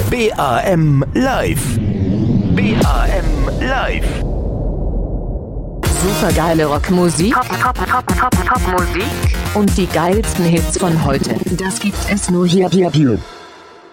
BAM Live. BAM Live. Supergeile Rockmusik, Top-Musik und die geilsten Hits von heute. Das gibt es nur hier.